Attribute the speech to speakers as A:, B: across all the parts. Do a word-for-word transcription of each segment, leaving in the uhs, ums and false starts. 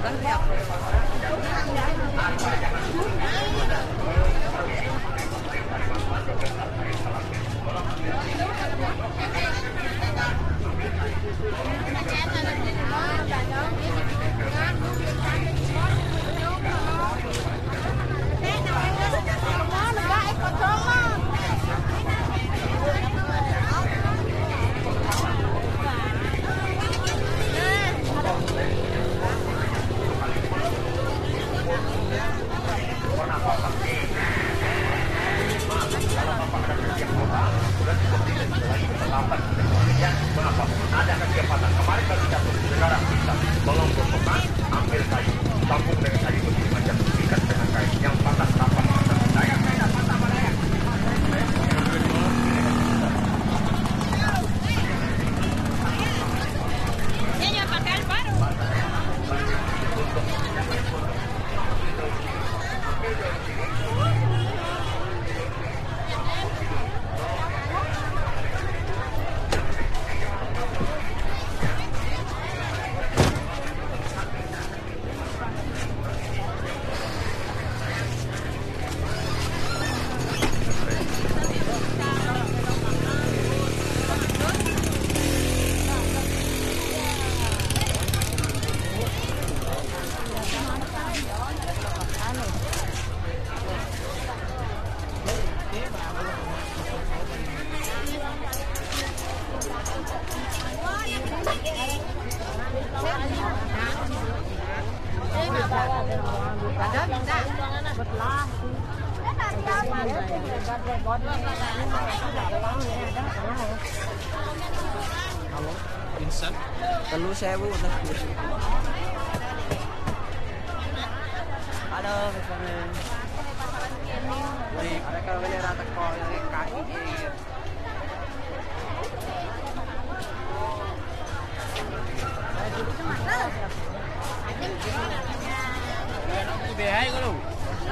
A: Instan
B: telu sewu halo misalnya nih mereka boleh rata kok yang kaki behai kau lu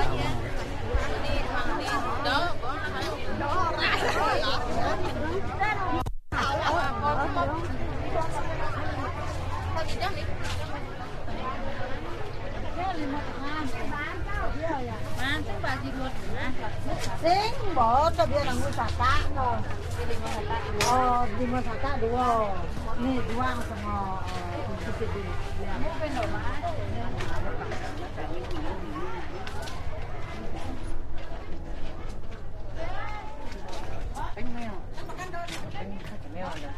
C: Sing bỏ cho dia nang wisata no. Oh, di wisata dua. Nih dua sama itu dulu. Mau peno mas. Pengen. Pengen ya,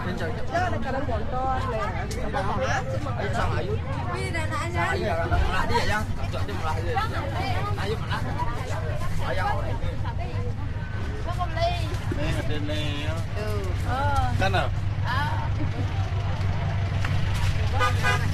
C: Đó là cái đó bọn to lè.
D: Ayo sama ayo. Ayo malah dia yang. Dia malah dia. Ayo mana? Ayo.
A: Đây là trên này. Ừ. Cân nào?